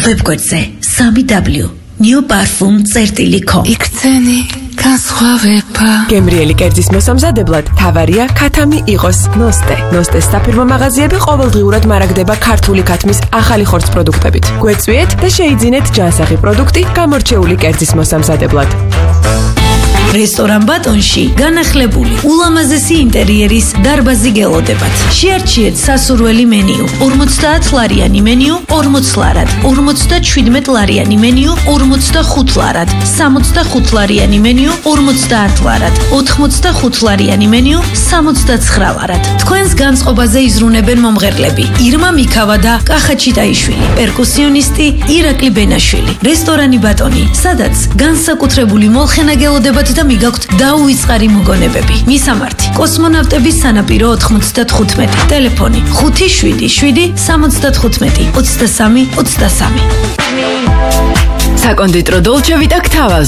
ვებგვერდზე 3W New Parfum.com იქცენი განსხვავება გემრიელი კერძის მოსამზადებლად თავარია ქათამი იყოს ნოსტეს საფირმო მაღაზიები ყოველდღიურად მარაგდება ქართული ქათმის ახალი ხორცს პროდუქტებით. გვეწვიეთ და შეიძინეთ ჯანსაღი პროდუქტი გამორჩეული კერძის მოსამზადებლად. რესტორან ბატონში განახლებული ულამაზესი ინტერიერის დარბაზი გელოდებათ. შეარჩიეთ სასურველი მენიუ 50 ლარიანი მენიუ 40 ლარად, 57 ლარიანი მენიუ 45 ლარად, 65 ლარიანი მენიუ 50 ლარად, 85 ლარიანი მენიუ 69 ლარად. თქვენს განწყობაზე იზრუნებენ მომღერლები ირმა მიქავა და კახა ჩიტაიშვილი, პერკუსიონისტი ირაკლი ბენაშვილი. რესტორანი ბატონი, სადაც განსაკუთრებული molხენა გელოდებათ და მიგაქვთ დაუვიწყარი მოგონებები. მისამართი: კოსმონავტების სანაპირო 95, ტელეფონი 577 75 23 23. საკონდიტრო დოლჩე ვიტა ქთავაზე